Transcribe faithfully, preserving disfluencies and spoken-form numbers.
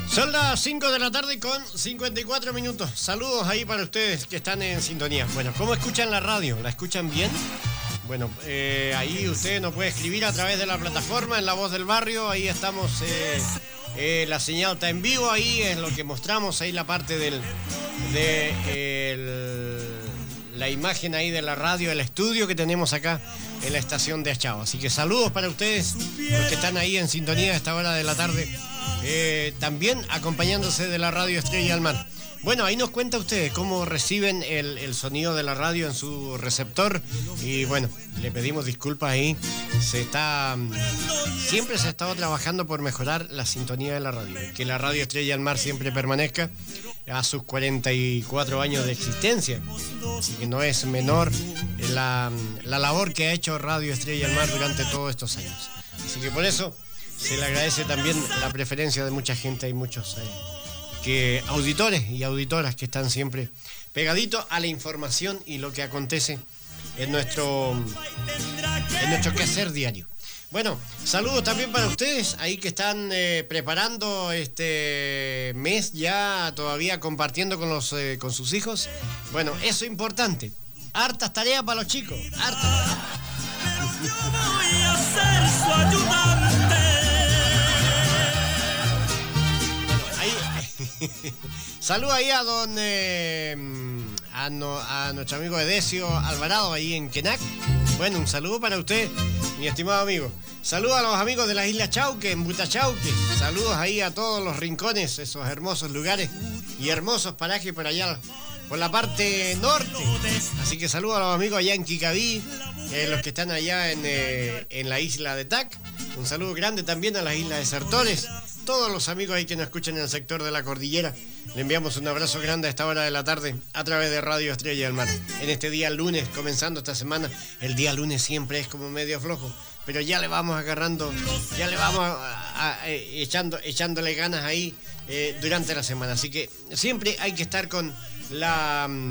Son las cinco de la tarde con cincuenta y cuatro minutos. Saludos ahí para ustedes que están en sintonía. Bueno, ¿cómo escuchan la radio? ¿La escuchan bien? Bueno, eh, ahí usted nos puede escribir a través de la plataforma en La Voz del Barrio. Ahí estamos, eh, eh, la señal está en vivo. Ahí es lo que mostramos, ahí la parte del, de el, la imagen ahí de la radio, el estudio que tenemos acá en la estación de Achao. Así que saludos para ustedes, los que están ahí en sintonía a esta hora de la tarde. Eh, también acompañándose de la radio Estrella del Mar. Bueno, ahí nos cuenta usted cómo reciben el, el sonido de la radio en su receptor. Y bueno, le pedimos disculpas ahí. Se está siempre se ha estado trabajando por mejorar la sintonía de la radio. Que la radio Estrella del Mar siempre permanezca a sus cuarenta y cuatro años de existencia. Así que no es menor la, la labor que ha hecho Radio Estrella del Mar durante todos estos años. Así que por eso se le agradece también la preferencia de mucha gente. Hay muchos eh, que, auditores y auditoras que están siempre pegaditos a la información y lo que acontece en nuestro, en nuestro quehacer diario. Bueno, saludos también para ustedes ahí que están eh, preparando este mes ya todavía compartiendo con, los, eh, con sus hijos. Bueno, eso es importante. Hartas tareas para los chicos. Hartas. Yo voy a ser su ayudante. Saludos ahí a don eh, a, no, a nuestro amigo Edesio Alvarado ahí en Quenac. Bueno, un saludo para usted, mi estimado amigo. Saludos a los amigos de las Islas Chauque, en Butachauque. Saludos ahí a todos los rincones, esos hermosos lugares y hermosos parajes por allá, por la parte norte. Así que saludos a los amigos allá en Quicaví, eh, los que están allá en, eh, en la isla de Tac. Un saludo grande también a las Islas Desertores. Todos los amigos ahí que nos escuchan en el sector de la cordillera, le enviamos un abrazo grande a esta hora de la tarde a través de Radio Estrella del Mar. En este día lunes, comenzando esta semana, el día lunes siempre es como medio flojo, pero ya le vamos agarrando, ya le vamos a, a, a, echando, echándole ganas ahí eh, durante la semana. Así que siempre hay que estar con la...